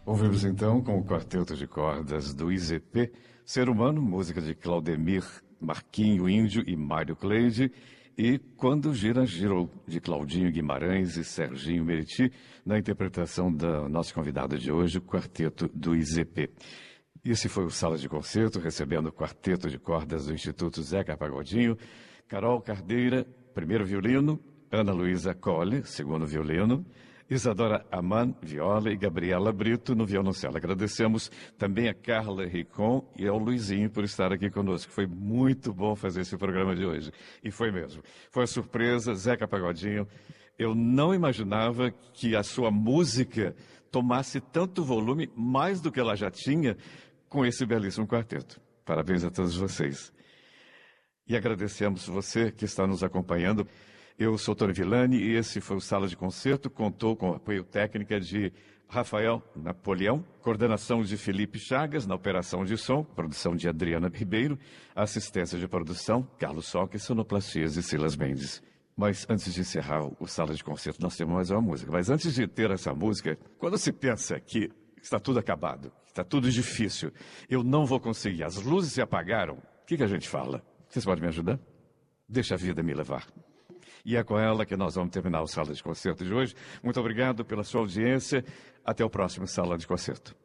Ouvimos então com o quarteto de cordas do IZP, Ser Humano, música de Claudemir, Marquinho Índio e Mário Cleide, e Quando Gira Girou, de Claudinho Guimarães e Serginho Meriti, na interpretação da nossa convidada de hoje, o quarteto do IZP. Esse foi o Sala de Concerto, recebendo o quarteto de cordas do Instituto Zeca Pagodinho, Carol Cardeira, primeiro violino, Ana Luísa Colle, segundo violino, Isadora Aman, viola, e Gabriela Brito no violoncelo. Agradecemos também a Carla Ricon e ao Luizinho por estar aqui conosco. Foi muito bom fazer esse programa de hoje. E foi mesmo. Foi uma surpresa, Zeca Pagodinho. Eu não imaginava que a sua música tomasse tanto volume, mais do que ela já tinha, com esse belíssimo quarteto. Parabéns a todos vocês. E agradecemos você que está nos acompanhando. Eu sou Tony Villani e esse foi o Sala de Concerto. Contou com o apoio técnico de Rafael Napoleão, coordenação de Felipe Chagas, na operação de som, produção de Adriana Ribeiro, assistência de produção, Carlos Soque, sonoplastias e Silas Mendes. Mas antes de encerrar o Sala de Concerto, nós temos mais uma música. Mas antes de ter essa música, quando se pensa que está tudo acabado, está tudo difícil, eu não vou conseguir, as luzes se apagaram, o que a gente fala? Vocês podem me ajudar? Deixa a vida me levar. E é com ela que nós vamos terminar o Sala de Concerto de hoje. Muito obrigado pela sua audiência. Até o próximo Sala de Concerto.